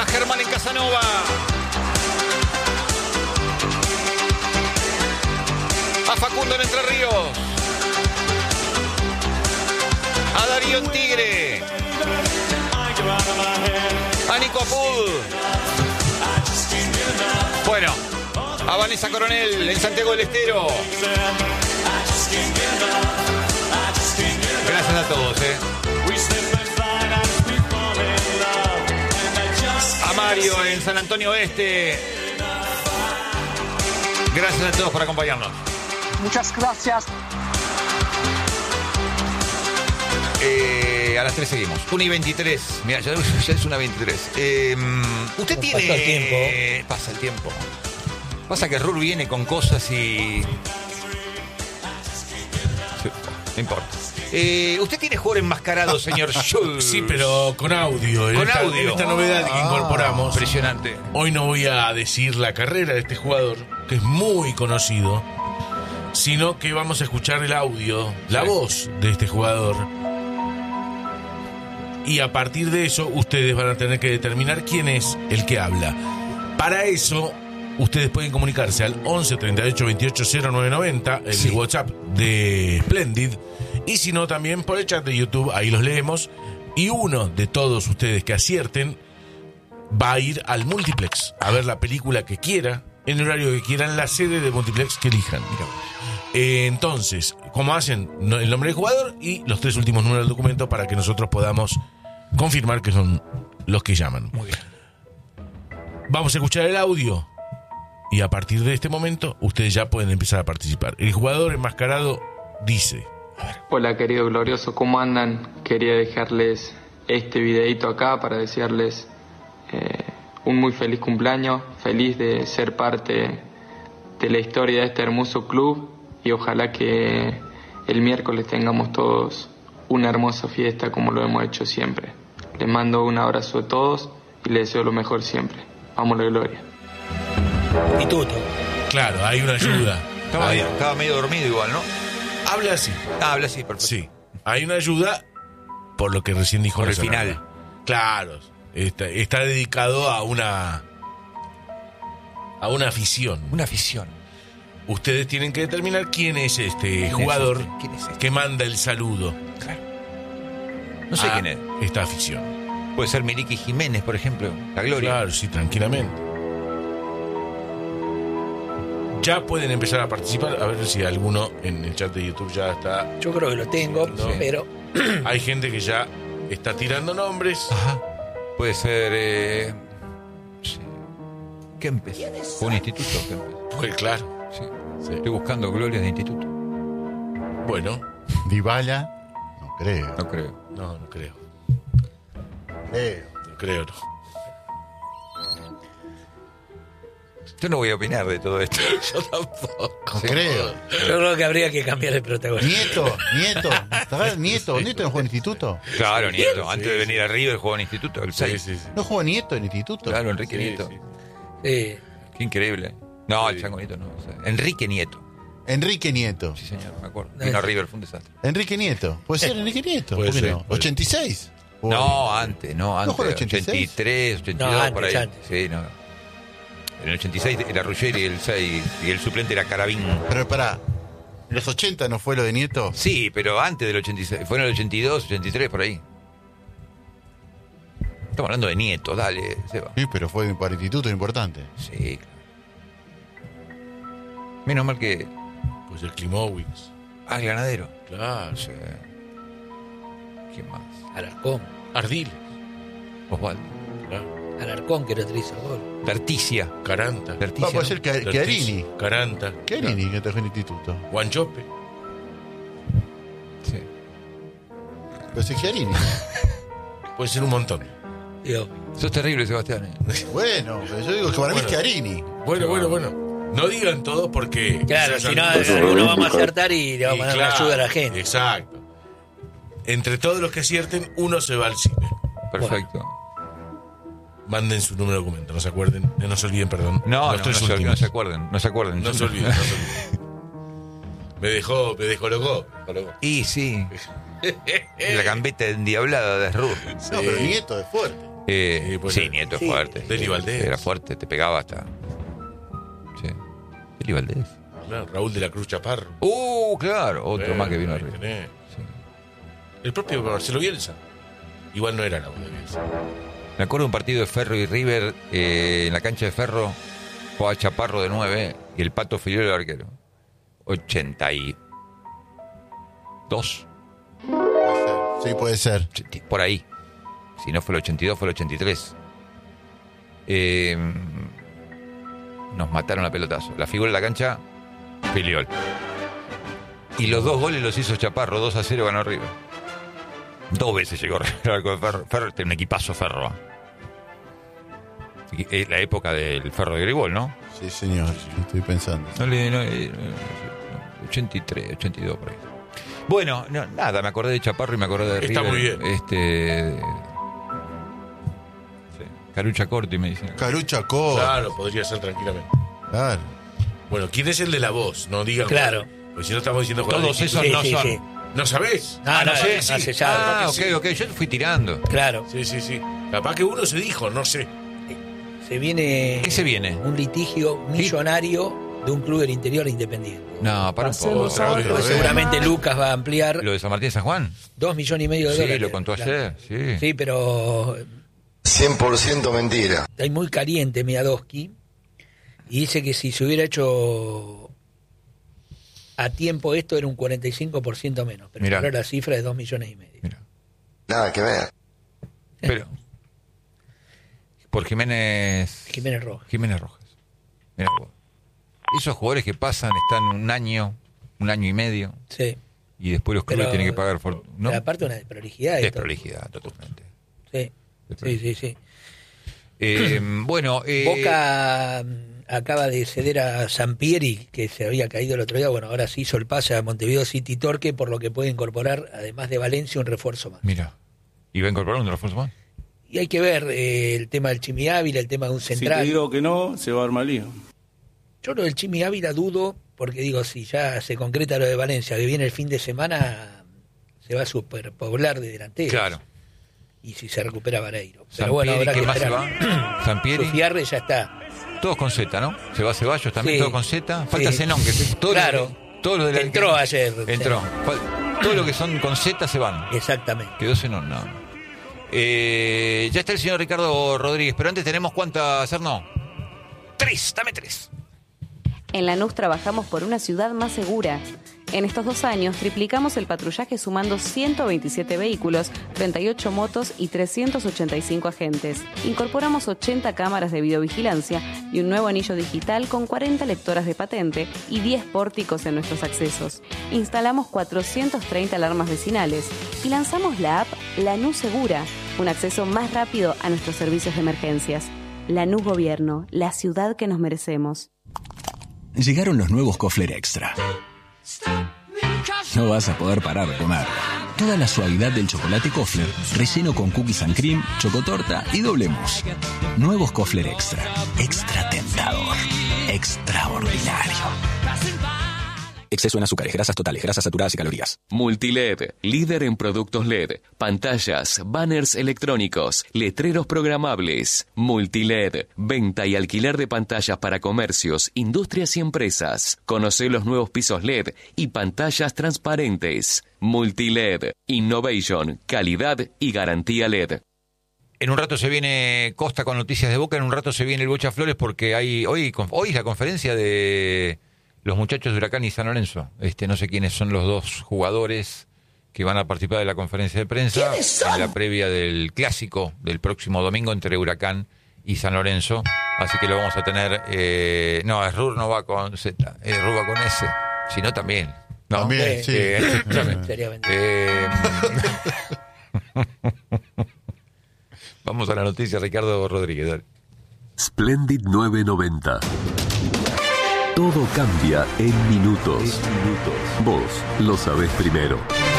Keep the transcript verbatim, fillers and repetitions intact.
A Germán en Casanova. A Facundo en Entre Ríos. A Darío en Tigre. A Nico Apud. Bueno, a Vanessa Coronel en Santiago del Estero. Gracias a todos, eh. A Mario en San Antonio Oeste. Gracias a todos por acompañarnos. Muchas gracias. Eh, a las tres seguimos. una y veintitrés. Mira, ya, ya es una veintitrés. Eh, usted Nos tiene... pasa el tiempo. Pasa el tiempo. Pasa que Rur viene con cosas y... Sí, no importa. Eh, usted tiene jugador enmascarado, señor Schultz. Sí, pero con audio. Con en esta, audio. en esta novedad que incorporamos. Impresionante. Hoy no voy a decir la carrera de este jugador, que es muy conocido, sino que vamos a escuchar el audio, la Sí. voz de este jugador. Y a partir de eso, ustedes van a tener que determinar quién es el que habla. Para eso, ustedes pueden comunicarse al once treinta y ocho veintiocho cero nueve noventa, el Sí. WhatsApp de Splendid, y si no, también por el chat de YouTube, ahí los leemos. Y uno de todos ustedes que acierten va a ir al multiplex a ver la película que quiera, en el horario que quieran, la sede de multiplex que elijan. Eh, entonces, como hacen no- el nombre del jugador y los tres últimos números del documento para que nosotros podamos confirmar que son los que llaman. Muy bien. Vamos a escuchar el audio y a partir de este momento ustedes ya pueden empezar a participar. El jugador enmascarado dice: Hola querido glorioso, ¿cómo andan? Quería dejarles este videito acá para desearles eh, un muy feliz cumpleaños, feliz de ser parte de la historia de este hermoso club y ojalá que el miércoles tengamos todos una hermosa fiesta como lo hemos hecho siempre. Les mando un abrazo a todos y les deseo lo mejor siempre. Vamos a la gloria. Instituto. claro, hay una ayuda. Estaba, Hay- estaba medio dormido igual, ¿no? habla así. Ah, habla así, perfecto. Sí, hay una ayuda por lo que recién dijo Por el Nazareno. final. Claro, está, está dedicado a una a una afición. Una afición. Ustedes tienen que determinar quién es este es jugador este? ¿Quién es este? que manda el saludo. Claro. No sé a quién es. esta afición. Puede ser Miliki Jiménez, por ejemplo. La Gloria. Claro, sí, tranquilamente. Ya pueden empezar a participar, a ver si alguno en el chat de YouTube ya está. Yo creo que lo tengo, Sí. pero Hay gente que ya está tirando nombres. Ajá. Puede ser... Eh... sí. Kempes. Fue un instituto, Kempes. Pues claro. Sí. Sí. Estoy buscando glorias de instituto. Bueno, Dybala, no creo. No creo. no, no creo. Creo. No creo, no. Yo no voy a opinar de todo esto. Yo tampoco. No creo. yo creo que habría que cambiar el protagonista. Nieto, Nieto. ¿Sabes? Nieto, Nieto no juega en instituto. Claro, Nieto. Antes Sí, de sí. venir a River jugó en instituto. El Sí, seis. sí, sí. No juega Nieto en instituto. Claro, Enrique Sí, Nieto. sí. Sí. Qué increíble. No, Sí. el Chango Nieto no. O sea, Enrique Nieto. Enrique Nieto. Sí, señor, me acuerdo. No, Vino a sí. River, fue un desastre. Enrique Nieto. Puede ser Enrique Nieto. Puede ¿Por qué ser, no? puede ser. ¿ochenta y seis? No, antes, no, antes. jugó en el ochenta y seis? ochenta y tres, ochenta y dos, No, antes, por ahí. antes. Sí, no. En el ochenta y seis era Ruggeri y el seis, y el suplente era Carabín. Pero pará, ¿en los ochenta no fue lo de Nieto? Sí, pero antes del ochenta y seis. Fue en el ochenta y dos, ochenta y tres, por ahí. Estamos hablando de Nieto, dale, Seba. Sí, pero fue para instituto importante. Sí, claro. Menos mal que... Pues el Klimowicz. Ah, el ganadero. Claro. Sí. ¿Quién más? Alarcón. Ardiles. Osvaldo. Claro. Alarcón que no te hizo gol. Darticia. Caranta. Darticia, Ah, puede ¿no? ser que Chiarini. Caranta. Chiarini que trabajó en instituto. Guanchope. Sí. Puede ser Chiarini. Puede ser un montón. Digo, Sos terrible, Sebastián. ¿eh? Bueno, pero yo digo que para mí es Bueno. Chiarini. Bueno, bueno, bueno. No digan todos porque... claro, quizás si no, algunos- alguno vamos a acertar y le vamos Y a dar claro, una ayuda a la gente. Exacto. Entre todos los que acierten, uno se va al cine. Perfecto. Manden su número de documento, no se acuerden, no se olviden, perdón. No, los no, tres no, se, últimos. no se acuerden, no se acuerden. No se olviden, no se olviden. Me dejó, me descolocó. me descolocó. Y sí, la gambeta endiablada de Ruhr. No, pero Nieto es fuerte. Eh, Sí, pues, sí, Nieto es sí. fuerte. Deli sí, Valdés. Era fuerte, te pegaba hasta. Sí. Deli Valdés. Claro, Raúl de la Cruz Chaparro. Uh, claro, otro Eh, más que vino ahí arriba. tenés. Sí. El propio Marcelo Bielsa. Igual no era la voz de Bielsa. Me acuerdo de un partido de Ferro y River eh, en la cancha de Ferro. Jugaba Chaparro de nueve y el Pato Filiol el arquero. ochenta y dos. Sí, puede ser. Por ahí. Si no fue el ochenta y dos, fue el ochenta y tres. Eh, nos mataron a pelotazo. La figura de la cancha, Filiol. Y los dos goles los hizo Chaparro, dos a cero ganó River. Dos veces llegó River al arco de Ferro. Ferro tiene un equipazo Ferro. Es la época del Ferro de Gribol, ¿no? Sí, señor. Estoy pensando. No le, no, eh, no, ochenta y tres, ochenta y dos por ahí. Bueno, no, nada, me acordé de Chaparro y me acordé de River. Está muy bien. Este. Sí, Carucha Corti me dicen. Carucha Co. Claro, podría ser tranquilamente. Claro. Bueno, ¿quién es el de la voz? No digan. Claro. Porque si no estamos diciendo jugadores Todos esos distintos. Sí, no sí, son. sí. ¿No sabés? Ah, no, capaz sí, que no se sabe. Ah, capaz ok, que sí. ok, yo fui tirando. Claro. Sí, sí, sí. Capaz que uno se dijo, no sé. Se viene. ¿Qué se viene? Un litigio millonario de un club del interior independiente. No, para un poco. Otra vez. Porque seguramente Lucas va a ampliar ¿Lo de San Martín de San Juan? dos millones y medio de Sí, dólares. lo contó Claro. ayer, sí. Sí, pero cien por ciento mentira. está muy caliente Miadowski y dice que si se hubiera hecho a tiempo esto era un cuarenta y cinco por ciento menos, pero Mirá. ahora la cifra es dos millones y medio. Mira. Nada que ver. Pero. Por Jiménez. Jiménez Rojas. Jiménez Rojas. Mira vos. Esos jugadores que pasan están un año, un año y medio, Sí. y después los clubes Pero- tienen que pagar. For... ¿No? Pero aparte una desprolijidad. esto. Desprolijidad, totalmente. Sí. Sí, sí, sí. Eh, bueno, eh, Boca mm, acaba de ceder a Sampieri, que se había caído el otro día. Bueno, ahora sí hizo el pase a Montevideo City Torque, por lo que puede incorporar, además de Valencia, un refuerzo más. Mira. ¿Y va a incorporar un refuerzo más? Y hay que ver eh, el tema del Chimi Ávila, el tema de un Si central. te digo que no, se va a armar lío. Yo lo del Chimi Ávila dudo, porque digo, si ya se concreta lo de Valencia, que viene el fin de semana, se va a superpoblar de delantero. Claro. Y si se recupera Vareiro. Pero Sampieri, bueno, habrá ¿quién que más se esperar. va? Sampieri. Sufiarre ya está. Todos con Z, ¿no? Se va Ceballos también, Sí. todos con Z. Falta Sí. Zenón, que es todo Claro. lo de, todo lo de la- Entró ayer. Entró. Fal- Todo lo que son con Z se van. Exactamente. Quedó Zenón, no. Eh, ya está el señor Ricardo Rodríguez, pero antes tenemos cuántas hacer, no. Tres, dame tres. En Lanús trabajamos por una ciudad más segura. En estos dos años triplicamos el patrullaje sumando ciento veintisiete vehículos, treinta y ocho motos y trescientos ochenta y cinco agentes. Incorporamos ochenta cámaras de videovigilancia y un nuevo anillo digital con cuarenta lectoras de patente y diez pórticos en nuestros accesos. Instalamos cuatrocientas treinta alarmas vecinales y lanzamos la app Lanús Segura, un acceso más rápido a nuestros servicios de emergencias. Lanús Gobierno, la ciudad que nos merecemos. Llegaron los nuevos Kofler Extra. No vas a poder parar de comer. Toda la suavidad del chocolate Kofler, relleno con cookies and cream, chocotorta y doble mousse. Nuevos Kofler Extra. Extra tentador. Extraordinario. Exceso en azúcares, grasas totales, grasas saturadas y calorías. Multiled, líder en productos L E D, pantallas, banners electrónicos, letreros programables. Multiled, venta y alquiler de pantallas para comercios, industrias y empresas. Conoce los nuevos pisos L E D y pantallas transparentes. Multiled, innovation, calidad y garantía L E D. En un rato se viene Costa con noticias de Boca, en un rato se viene el Bocha Flores porque hay hoy hoy es la conferencia de los muchachos de Huracán y San Lorenzo. Este, no sé quiénes son los dos jugadores que van a participar de la conferencia de prensa en la previa del clásico del próximo domingo entre Huracán y San Lorenzo. Así que lo vamos a tener. Eh, no, Errur no va con Z, Errur va con S. Si no, también. No, También, sí. Eh, escúchame. Sería bendito. Eh, vamos a la noticia, Ricardo Rodríguez. Dale. Splendid nueve noventa. Todo cambia en minutos. Vos lo sabés primero.